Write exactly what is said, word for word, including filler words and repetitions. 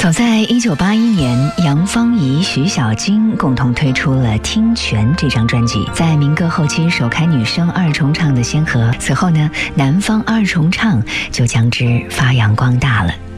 早在一九八一年，杨芳仪、徐小菁共同推出了《听泉》这张专辑，在民歌后期首开女声二重唱的先河。此后呢，南方二重唱就将之发扬光大了。